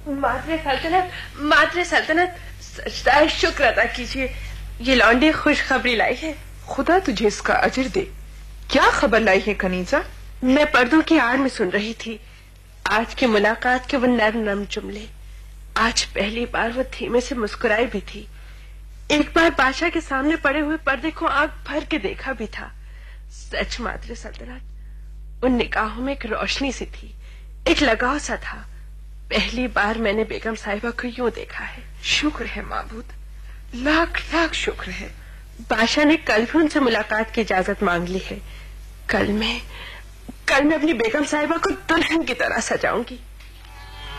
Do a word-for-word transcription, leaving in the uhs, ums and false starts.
मातरे सल्तनत, मातरे सल्तनत, सजदा शुक्र अदा कीजिए, ये लौंडी खुशखबरी लाई है। खुदा तुझे इसका अजर दे। क्या खबर लाई है कनीजा? मैं पर्दों की आड़ में सुन रही थी आज की मुलाकात के वो नर्म नर्म जुमले। आज पहली बार वो धीमे से मुस्कुराई भी थी। एक बार बादशाह के सामने पड़े हुए पर्दे को आंख भर के देखा भी था। सच मातरे सल्तनत, उन निगाहों में एक रोशनी सी थी, एक लगाव सा था। पहली बार मैंने बेगम साहिबा को यूं देखा है। शुक्र है माबूद, लाख लाख शुक्र है। बादशाह ने कल भी उनसे मुलाकात की इजाजत मांग ली है। कल मैं कल मैं अपनी बेगम साहिबा को दुल्हन की तरह सजाऊंगी।